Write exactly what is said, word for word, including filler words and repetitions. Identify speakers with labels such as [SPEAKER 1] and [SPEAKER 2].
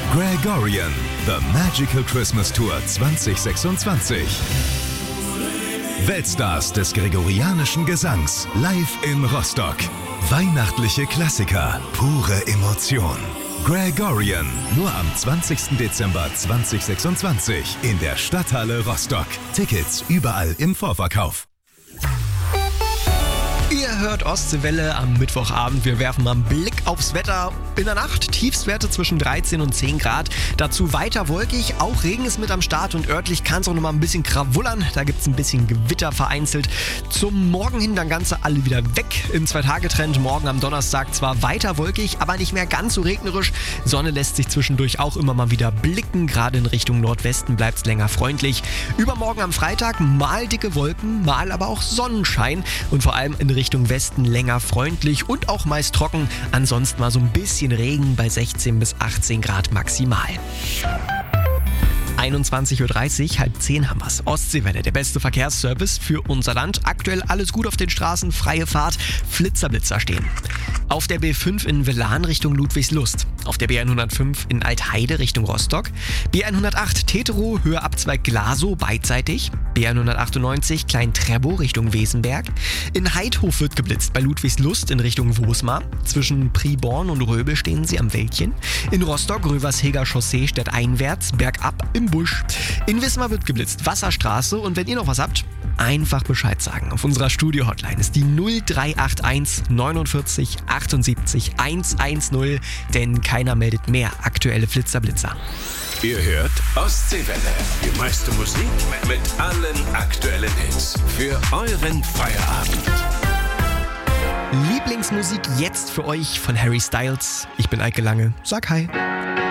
[SPEAKER 1] Gregorian, The Magical Christmas Tour zwanzig sechsundzwanzig. Weltstars des gregorianischen Gesangs live in Rostock. Weihnachtliche Klassiker, pure Emotion. Gregorian, nur am zwanzigsten Dezember zweitausendsechsundzwanzig in der Stadthalle Rostock. Tickets überall im Vorverkauf.
[SPEAKER 2] Ihr hört Ostseewelle am Mittwochabend. Wir werfen mal einen Blick aufs Wetter. In der Nacht Tiefstwerte zwischen dreizehn und zehn Grad. Dazu weiter wolkig. Auch Regen ist mit am Start und örtlich kann es auch noch mal ein bisschen krawullern. Da gibt es ein bisschen Gewitter vereinzelt. Zum Morgen hin dann Ganze alle wieder weg. Im Zwei-Tage-Trend morgen am Donnerstag zwar weiter wolkig, aber nicht mehr ganz so regnerisch. Sonne lässt sich zwischendurch auch immer mal wieder blicken. Gerade in Richtung Nordwesten bleibt es länger freundlich. Übermorgen am Freitag mal dicke Wolken, mal aber auch Sonnenschein. Und vor allem in Richtung Westen länger freundlich und auch meist trocken. Ansonsten mal so ein bisschen Regen bei sechzehn bis achtzehn Grad maximal. einundzwanzig Uhr dreißig, halb zehn haben wir's. Ostseewelle, der beste Verkehrsservice für unser Land. Aktuell alles gut auf den Straßen, freie Fahrt, Flitzer-Blitzer stehen. Auf der B fünf in Velan Richtung Ludwigslust. Auf der B hundertfünf in Altheide Richtung Rostock. B hundertacht Teterow, Höhe Abzweig Glasow beidseitig. B hundertachtundneunzig Klein-Trebow Richtung Wesenberg. In Heidhof wird geblitzt bei Ludwigslust in Richtung Wosmar. Zwischen Priborn und Röbel stehen sie am Wäldchen. In Rostock Röversheger Chaussee stadteinwärts, bergab im Busch. In Wismar wird geblitzt, Wasserstraße. Und wenn ihr noch was habt, einfach Bescheid sagen. Auf unserer Studio-Hotline ist die null drei acht eins neunundvierzig achtundsiebzig hundertzehn, denn keiner meldet mehr aktuelle Flitzer-Blitzer.
[SPEAKER 1] Ihr hört Ostseewelle. Die meiste Musik mit allen aktuellen Hits. Für euren Feierabend.
[SPEAKER 2] Lieblingsmusik jetzt für euch von Harry Styles. Ich bin Eike Lange. Sag hi.